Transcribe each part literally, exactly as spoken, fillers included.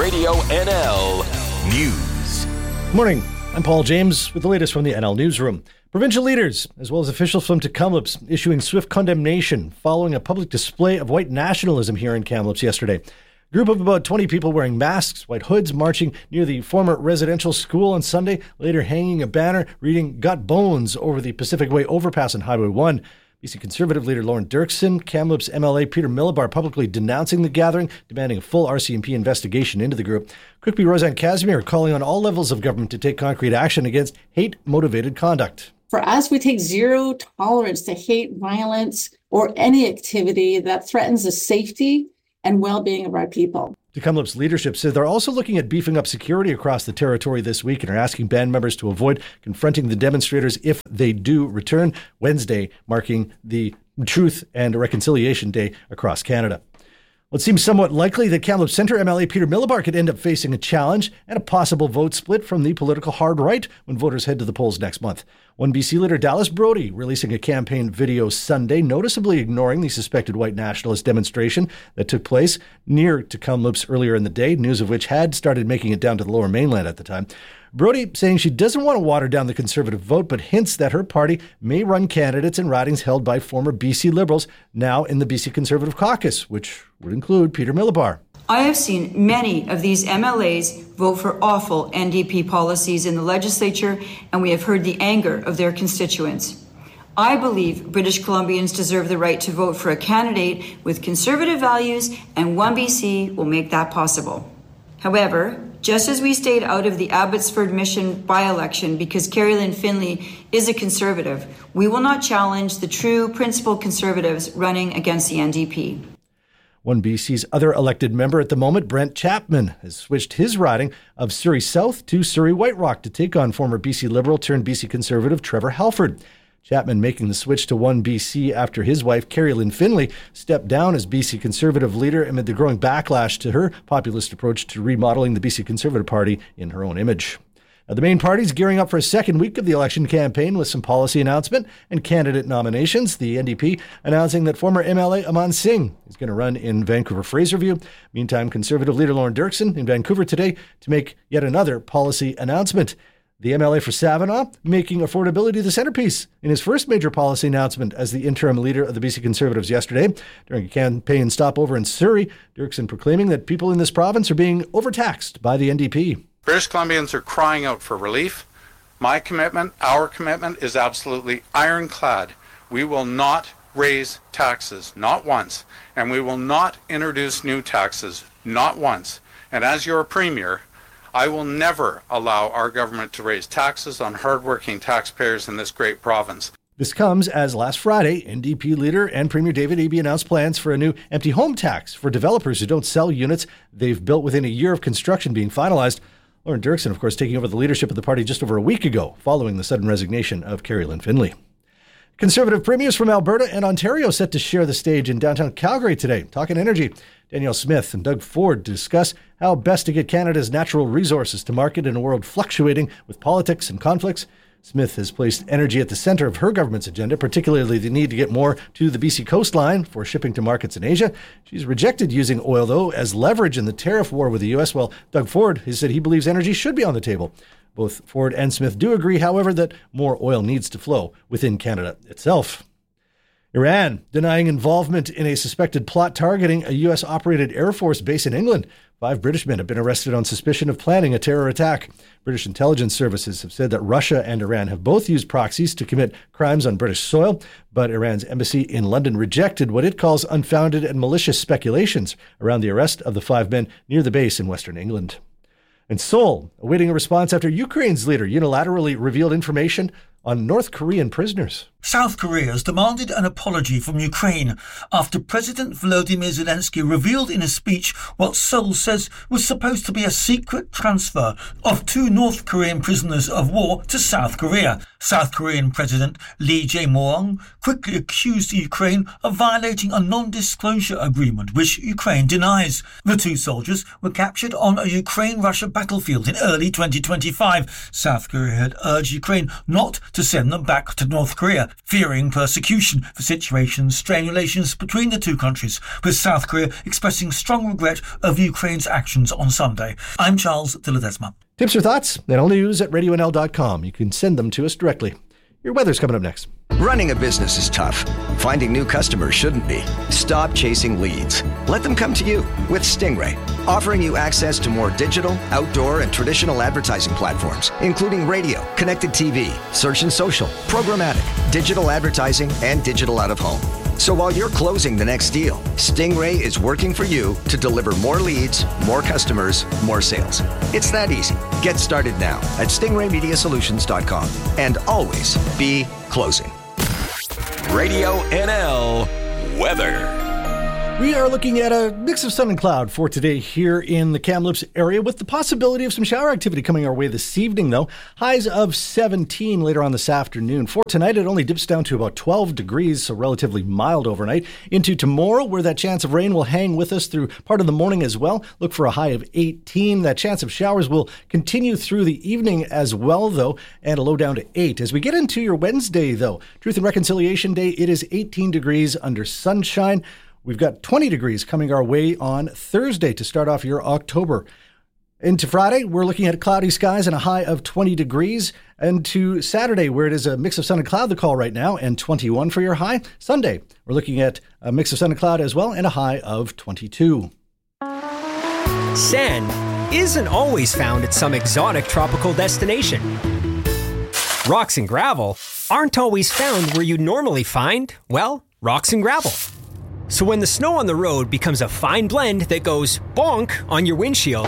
Radio N L News. Morning. I'm Paul James with the latest from the N L Newsroom. Provincial leaders, as well as officials from Tk'emlúps, issuing swift condemnation following a public display of white nationalism here in Kamloops yesterday. A group of about twenty people wearing masks, white hoods, marching near the former residential school on Sunday, later hanging a banner reading "Got Bones" over the Pacific Way overpass on Highway one. B C Conservative leader Lorne Dirksen, Kamloops M L A Peter Millibar publicly denouncing the gathering, demanding a full R C M P investigation into the group. Quickly, Roseanne Casimir calling on all levels of government to take concrete action against hate-motivated conduct. For us, we take zero tolerance to hate, violence, or any activity that threatens the safety and well-being of our people. Tk'emlúps leadership says they're also looking at beefing up security across the territory this week and are asking band members to avoid confronting the demonstrators if they do return, Wednesday marking the Truth and Reconciliation Day across Canada. Well, it seems somewhat likely that Kamloops Centre M L A Peter Millibar could end up facing a challenge and a possible vote split from the political hard right when voters head to the polls next month. One B C leader Dallas Brody releasing a campaign video Sunday, noticeably ignoring the suspected white nationalist demonstration that took place near Tk'emlúps earlier in the day, news of which had started making it down to the Lower Mainland at the time. Brody saying she doesn't want to water down the Conservative vote, but hints that her party may run candidates in ridings held by former B C Liberals, now in the B C Conservative caucus, which would include Peter Millibar. I have seen many of these M L As vote for awful N D P policies in the legislature, and we have heard the anger of their constituents. I believe British Columbians deserve the right to vote for a candidate with conservative values, and one B C will make that possible. However, just as we stayed out of the Abbotsford Mission by-election because Carrie-Lynne Finlay is a Conservative, we will not challenge the true principled Conservatives running against the N D P. One B C's other elected member at the moment, Brent Chapman, has switched his riding of Surrey South to Surrey White Rock to take on former B C Liberal turned B C Conservative Trevor Halford. Chapman making the switch to one B C after his wife, Carrie-Lynne Finlay, stepped down as B C Conservative leader amid the growing backlash to her populist approach to remodeling the B C Conservative Party in her own image. Now, the main party is gearing up for a second week of the election campaign with some policy announcement and candidate nominations. The N D P announcing that former M L A Aman Singh is going to run in Vancouver-Fraserview. Meantime, Conservative leader Lorne Dirksen in Vancouver today to make yet another policy announcement. The M L A for Savinaw making affordability the centerpiece in his first major policy announcement as the interim leader of the B C Conservatives yesterday. During a campaign stopover in Surrey, Dirksen proclaiming that people in this province are being overtaxed by the N D P. British Columbians are crying out for relief. My commitment, our commitment, is absolutely ironclad. We will not raise taxes, not once, and we will not introduce new taxes, not once. And as your Premier, I will never allow our government to raise taxes on hardworking taxpayers in this great province. This comes as last Friday, N D P leader and Premier David Eby announced plans for a new empty home tax for developers who don't sell units they've built within a year of construction being finalized. Lorne Dirksen, of course, taking over the leadership of the party just over a week ago, following the sudden resignation of Carrie-Lynne Finlay. Conservative premiers from Alberta and Ontario set to share the stage in downtown Calgary today, talking energy. Danielle Smith and Doug Ford to discuss how best to get Canada's natural resources to market in a world fluctuating with politics and conflicts. Smith has placed energy at the center of her government's agenda, particularly the need to get more to the B C coastline for shipping to markets in Asia. She's rejected using oil, though, as leverage in the tariff war with the U S, while Doug Ford has said he believes energy should be on the table. Both Ford and Smith do agree, however, that more oil needs to flow within Canada itself. Iran denying involvement in a suspected plot targeting a U S-operated Air Force base in England. Five British men have been arrested on suspicion of planning a terror attack. British intelligence services have said that Russia and Iran have both used proxies to commit crimes on British soil, but Iran's embassy in London rejected what it calls unfounded and malicious speculations around the arrest of the five men near the base in western England. And Seoul, awaiting a response after Ukraine's leader unilaterally revealed information on North Korean prisoners. South Korea has demanded an apology from Ukraine after President Volodymyr Zelensky revealed in a speech what Seoul says was supposed to be a secret transfer of two North Korean prisoners of war to South Korea. South Korean President Lee Jae-myung quickly accused Ukraine of violating a non-disclosure agreement, which Ukraine denies. The two soldiers were captured on a Ukraine-Russia battlefield in early twenty twenty-five. South Korea had urged Ukraine not to send them back to North Korea, fearing persecution for situations straining relations between the two countries, with South Korea expressing strong regret over Ukraine's actions on Sunday. I'm Charles de Ledesma. Tips or thoughts? N L News at radio n l dot com. You can send them to us directly. Your weather's coming up next. Running a business is tough. Finding new customers shouldn't be. Stop chasing leads. Let them come to you with Stingray, offering you access to more digital, outdoor, and traditional advertising platforms, including radio, connected T V, search and social, programmatic, digital advertising, and digital out-of-home. So while you're closing the next deal, Stingray is working for you to deliver more leads, more customers, more sales. It's that easy. Get started now at stingray media solutions dot com and always be closing. Radio N L weather. We are looking at a mix of sun and cloud for today here in the Kamloops area, with the possibility of some shower activity coming our way this evening, though. Highs of seventeen later on this afternoon. For tonight, it only dips down to about twelve degrees, so relatively mild overnight. Into tomorrow, where that chance of rain will hang with us through part of the morning as well. Look for a high of eighteen. That chance of showers will continue through the evening as well, though, and a low down to eight. As we get into your Wednesday, though, Truth and Reconciliation Day, it is eighteen degrees under sunshine. We've got twenty degrees coming our way on Thursday to start off your October. Into Friday, we're looking at cloudy skies and a high of twenty degrees. And to Saturday, where it is a mix of sun and cloud, the call right now, and twenty-one for your high. Sunday, we're looking at a mix of sun and cloud as well, and a high of twenty-two. Sand isn't always found at some exotic tropical destination. Rocks and gravel aren't always found where you'd normally find, well, rocks and gravel. So when the snow on the road becomes a fine blend that goes bonk on your windshield,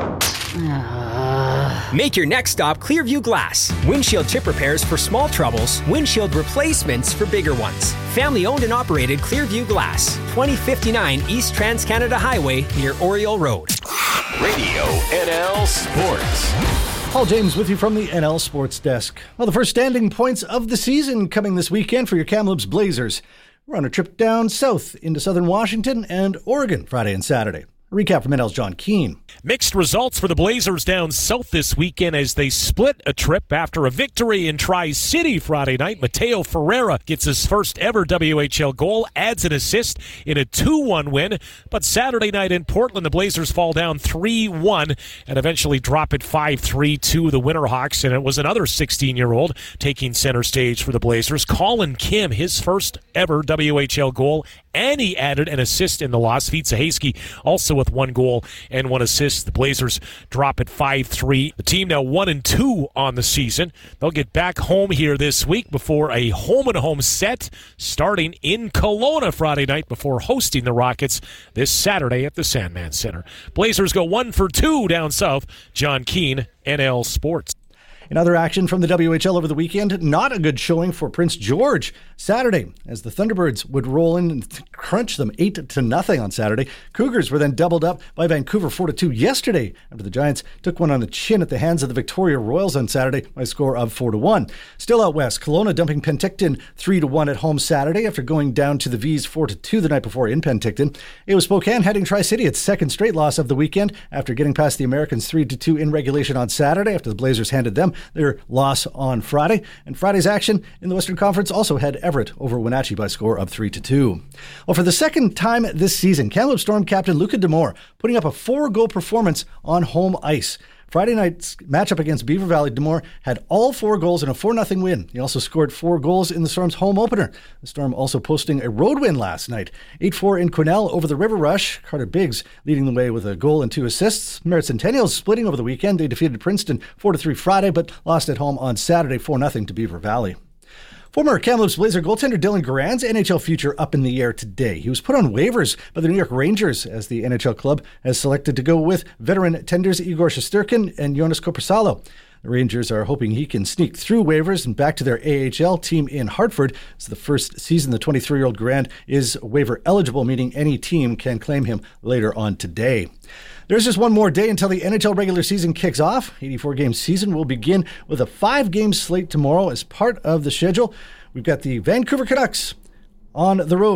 uh. make your next stop Clearview Glass. Windshield chip repairs for small troubles, windshield replacements for bigger ones. Family owned and operated Clearview Glass, twenty fifty-nine East Trans-Canada Highway near Oriole Road. Radio N L Sports. Paul James with you from the N L Sports Desk. Well, the first standing points of the season coming this weekend for your Kamloops Blazers. We're on a trip down south into southern Washington and Oregon Friday and Saturday. A recap from N L's John Keane. Mixed results for the Blazers down south this weekend as they split a trip after a victory in Tri-City Friday night. Mateo Ferreira gets his first ever W H L goal, adds an assist in a two one win. But Saturday night in Portland, the Blazers fall down three one and eventually drop it five three to the Winterhawks. And it was another sixteen-year-old taking center stage for the Blazers. Colin Kim, his first ever W H L goal, and he added an assist in the loss. Vitsa Hasky also with one goal and one assist. The Blazers drop it five three. The team now one and two on the season. They'll get back home here this week before a home-and-home set starting in Kelowna Friday night before hosting the Rockets this Saturday at the Sandman Center. Blazers go one for two down south. John Keane, N L Sports. In other action from the W H L over the weekend, not a good showing for Prince George Saturday, as the Thunderbirds would roll in and crunch them eight to nothing on Saturday. Cougars were then doubled up by Vancouver four to two yesterday after the Giants took one on the chin at the hands of the Victoria Royals on Saturday by a score of four to one. Still out west, Kelowna dumping Penticton three to one at home Saturday after going down to the V's four to two the night before in Penticton. It was Spokane heading Tri-City its second straight loss of the weekend after getting past the Americans three to two in regulation on Saturday after the Blazers handed them their loss on Friday. And Friday's action in the Western Conference also had Everett over Wenatchee by a score of three to two. Well, for the second time this season, Kamloops Storm captain Luca D'Amour putting up a four-goal performance on home ice. Friday night's matchup against Beaver Valley, D'Amour had all four goals in a four nothing win. He also scored four goals in the Storm's home opener. The Storm also posting a road win last night. eight four in Quesnel over the River Rush. Carter Biggs leading the way with a goal and two assists. Merritt Centennials splitting over the weekend. They defeated Princeton four to three Friday, but lost at home on Saturday four nothing to Beaver Valley. Former Kamloops Blazer goaltender Dylan Garand's N H L future up in the air today. He was put on waivers by the New York Rangers as the N H L club has selected to go with veteran tenders Igor Shesterkin and Jonas Korpisalo. The Rangers are hoping he can sneak through waivers and back to their A H L team in Hartford. It's the first season the twenty-three-year-old Garand is waiver eligible, meaning any team can claim him later on today. There's just one more day until the N H L regular season kicks off. eighty-four game season will begin with a five-game slate tomorrow as part of the schedule. We've got the Vancouver Canucks on the road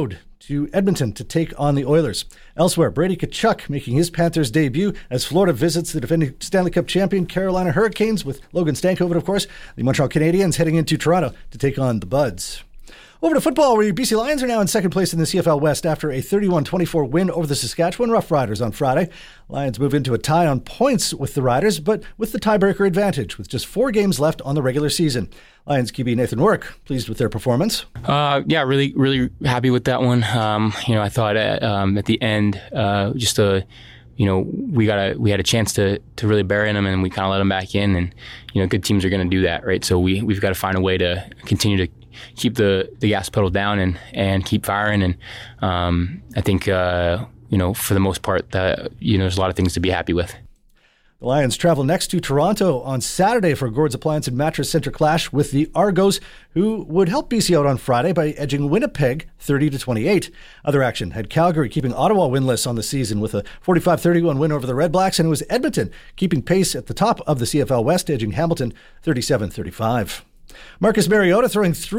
to Edmonton to take on the Oilers. Elsewhere, Brady Tkachuk making his Panthers debut as Florida visits the defending Stanley Cup champion Carolina Hurricanes with Logan Stankoven, of course. The Montreal Canadiens heading into Toronto to take on the Buds. Over to football, where your B C Lions are now in second place in the C F L West after a thirty-one twenty-four win over the Saskatchewan Roughriders on Friday. Lions move into a tie on points with the Riders, but with the tiebreaker advantage, with just four games left on the regular season. Lions Q B Nathan Rourke, pleased with their performance? Uh, yeah, really, really happy with that one. Um, you know, I thought at, um, at the end, uh, just a, you know, we got a we had a chance to to really bury them, and we kind of let them back in. And you know, good teams are going to do that, right? So we we've got to find a way to continue to keep the, the gas pedal down and, and keep firing. And um, I think, uh, you know, for the most part, that, you know, there's a lot of things to be happy with. The Lions travel next to Toronto on Saturday for Gord's Appliance and Mattress Center clash with the Argos, who would help B C out on Friday by edging Winnipeg thirty to twenty-eight. Other action had Calgary keeping Ottawa winless on the season with a forty-five thirty-one win over the Red Blacks, and it was Edmonton keeping pace at the top of the C F L West, edging Hamilton thirty-seven thirty-five. Marcus Mariota throwing three